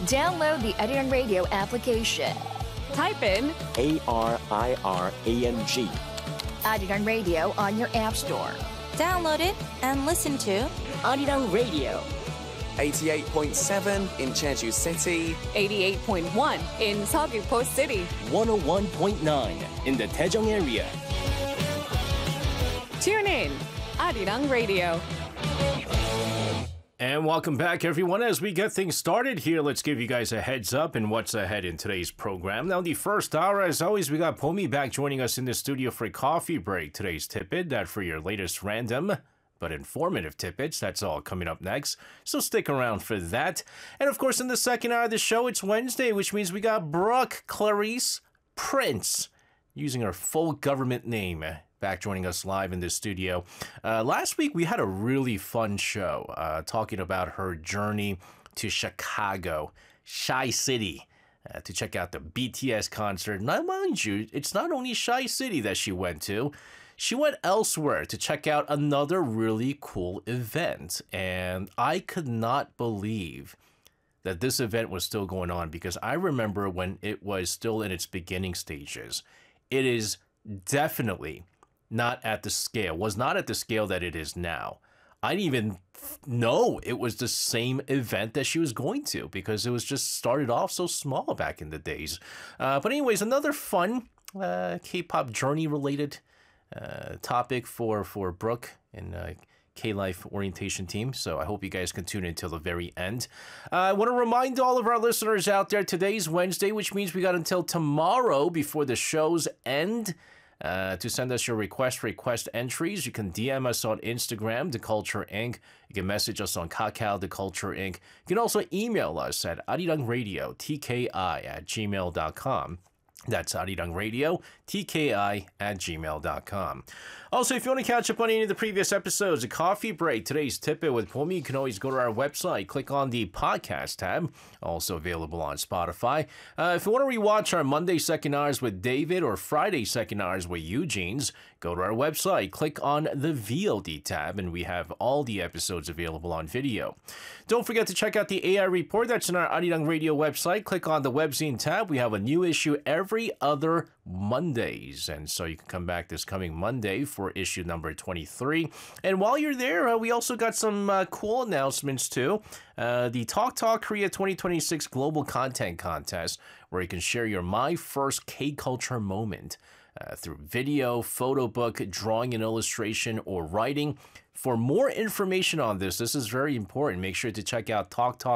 Download the Arirang Radio application. Type in ARIRANG. Arirang Radio on your app store. Download it and listen to Arirang Radio. 88.7 in Jeju City. 88.1 in Seogwipo City. 101.9 in the Daejeong area. Tune in, Arirang Radio. And welcome back, everyone. As we get things started here, let's give you guys a heads up in what's ahead in today's program. Now, the first hour, as always, we got Pomi back joining us in the studio for a coffee break. Today's tidbit, that for your latest random but informative tidbits. That's all coming up next, so stick around for that. And of course, in the second hour of the show, it's Wednesday, which means we got Brooke Clarice Prince, using her full government name, back joining us live in the studio. Last week, we had a really fun show talking about her journey to Chicago, Shy City, to check out the BTS concert. Now, mind you, it's not only Shy City that she went to. She went elsewhere to check out another really cool event. And I could not believe that this event was still going on, because I remember when it was still in its beginning stages. It is definitely not at the scale, was not at the scale that it is now. I didn't even know it was the same event that she was going to, because it was just started off so small back in the days. But anyways, another fun K-pop journey related topic for Brooke and K-Life orientation team. So I hope you guys can tune in till the very end. I want to remind all of our listeners out there, today's Wednesday, which means we got until tomorrow before the show's end to send us your request entries. You can DM us on Instagram, The Culture Inc. You can message us on Kakao, The Culture Inc. You can also email us at arirangradio@gmail.com. That's arirangradio@gmail.com. Also, if you want to catch up on any of the previous episodes, a coffee break, today's tidbit with Pomi, you can always go to our website, click on the podcast tab, also available on Spotify. If you want to rewatch our Monday second hours with David or Friday second hours with Eugene's, go to our website, click on the VOD tab, and we have all the episodes available on video. Don't forget to check out the AI report. That's in our Arirang Radio website. Click on the webzine tab. We have a new issue every other Mondays, and so you can come back this coming Monday for issue number 23. And while you're there, we also got some cool announcements too. The Talk Korea 2026 Global Content Contest, where you can share your My First K-Culture moment through video, photo book, drawing and illustration, or writing. For more information on this is very important. Make sure to check out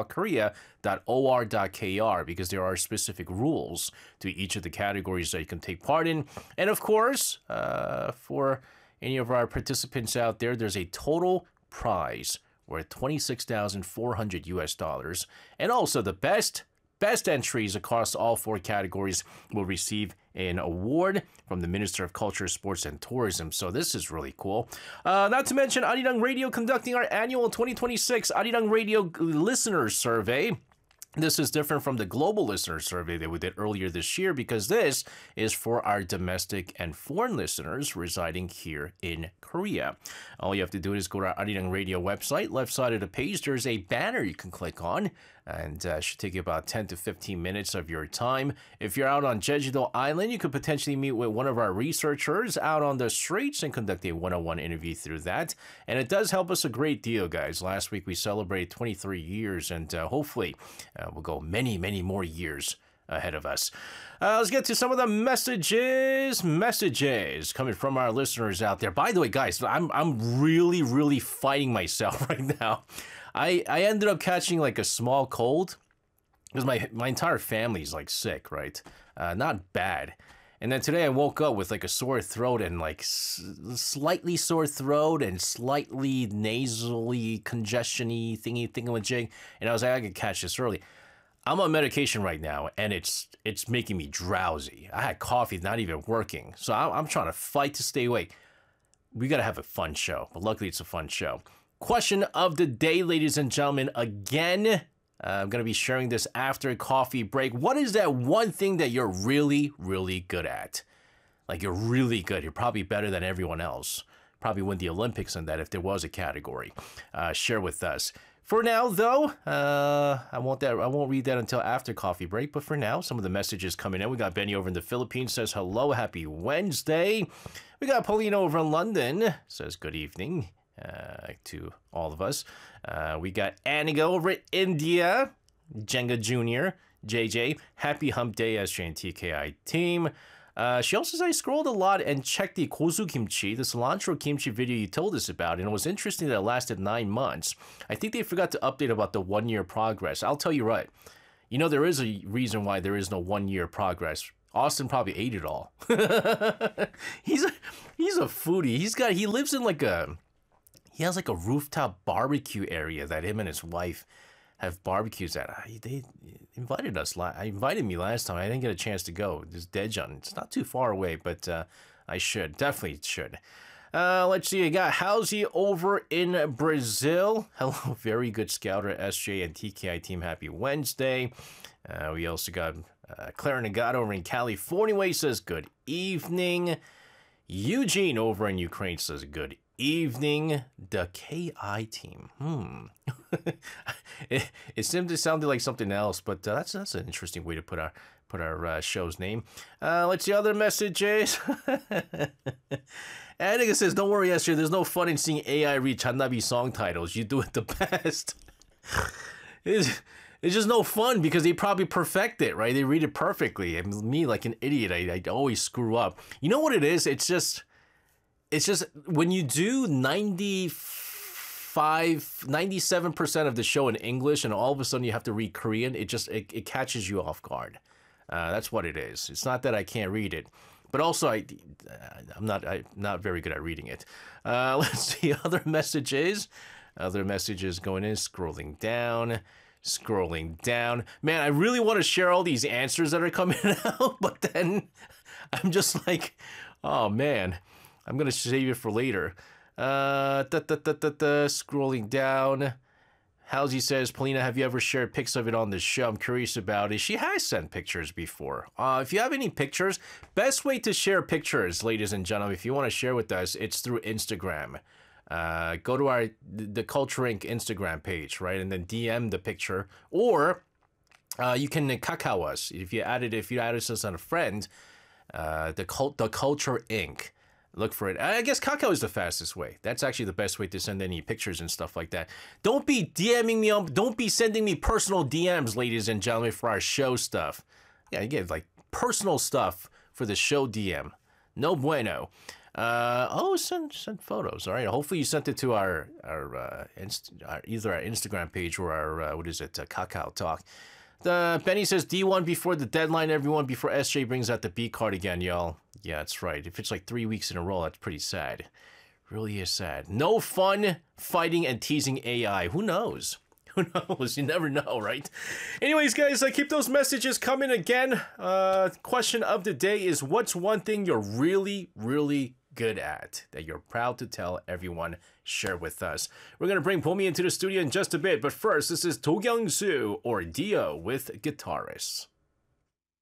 talktalkkorea.or.kr, because there are specific rules to each of the categories that you can take part in. And of course, for any of our participants out there, there's a total prize worth $26,400 US. And also the best entries across all four categories will receive an award from the Minister of Culture, Sports, and Tourism. So this is really cool. Not to mention Arirang Radio conducting our annual 2026 Arirang Radio Listeners Survey. This is different from the global listener survey that we did earlier this year, because this is for our domestic and foreign listeners residing here in Korea. All you have to do is go to our Arirang Radio website. Left side of the page, there's a banner you can click on, and it should take you about 10 to 15 minutes of your time. If you're out on Jeju-do Island, you could potentially meet with one of our researchers out on the streets and conduct a one-on-one interview through that. And it does help us a great deal, guys. Last week we celebrated 23 years, and hopefully we'll go many, many more years ahead of us. Let's get to some of the messages coming from our listeners out there. By the way, guys, I'm really fighting myself right now. I ended up catching like a small cold, because my entire family's like sick, right? Not bad. And then today I woke up with like a sore throat and like slightly sore throat and slightly nasally congestion-y thingamajig. And I was like, I could catch this early. I'm on medication right now, and it's making me drowsy. I had coffee, not even working. So I'm trying to fight to stay awake. We got to have a fun show, but luckily it's a fun show. Question of the day, ladies and gentlemen. Again, I'm going to be sharing this after a coffee break. What is that one thing that you're really, really good at? Like, you're really good. You're probably better than everyone else. Probably win the Olympics in that if there was a category. Share with us. For now, though, I won't read that until after coffee break. But for now, some of the messages coming in. We got Benny over in the Philippines says hello, happy Wednesday. We got Paulina over in London says good evening to all of us. We got Aniga over in India, Jenga Jr., JJ, happy hump day SJ and TKI team. She also says, I scrolled a lot and checked the gosu kimchi, the cilantro kimchi video you told us about, and it was interesting that it lasted 9 months. I think they forgot to update about the 1-year progress. I'll tell you right. You know, there is a reason why there is no 1-year progress. Austin probably ate it all. He's a foodie. He lives in he has like a rooftop barbecue area that him and his wife have barbecues at. They invited us. Invited me last time. I didn't get a chance to go. There's Daejeon. It's not too far away, but I definitely should. Let's see. I got Housie over in Brazil. Hello, very good scouter, SJ and TKI team. Happy Wednesday. We also got Clara Nagata over in California. He says good evening. Eugene over in Ukraine says good evening. The KI team. It seemed to sound like something else, but that's an interesting way to put our show's name. Let's see other messages. Annika says, don't worry, Esther, there's no fun in seeing AI read Channabi song titles. You do it the best. It's just no fun because they probably perfect it, right? They read it perfectly. And me, like an idiot, I always screw up. You know what it is? It's just when you do 97% of the show in English and all of a sudden you have to read Korean, it catches you off guard. That's what it is. It's not that I can't read it, but also I'm not very good at reading it. Let's see other messages. Other messages going in, scrolling down. Man, I really want to share all these answers that are coming out, but then I'm just like, oh man, I'm going to save it for later. Scrolling down. Halsey says, Polina, have you ever shared pics of it on the show? I'm curious about it. She has sent pictures before. If you have any pictures, best way to share pictures, ladies and gentlemen, if you want to share with us, it's through Instagram. Go to the Culture Inc. Instagram page, right? And then DM the picture. Or you can kakao us. If you added us on a friend, the Culture Inc. Look for it. I guess Kakao is the fastest way. That's actually the best way to send any pictures and stuff like that. Don't be DMing me don't be sending me personal DMs, ladies and gentlemen, for our show stuff. Yeah, you get like personal stuff for the show DM. No bueno. Send photos. All right. Hopefully you sent it to our either our Instagram page or our Kakao Talk. Benny says D1 before the deadline, everyone, before SJ brings out the B card again, y'all. Yeah, that's right. If it's like 3 weeks in a row, that's pretty sad. Really is sad. No fun fighting and teasing AI. Who knows? Who knows? You never know, right? Anyways, guys, keep those messages coming again. Question of the day is, what's one thing you're really, really good at that you're proud to tell everyone? Share with us. We're going to bring Pomi into the studio in just a bit, but first, this is Do Kyung-soo or Dio with Guitarists.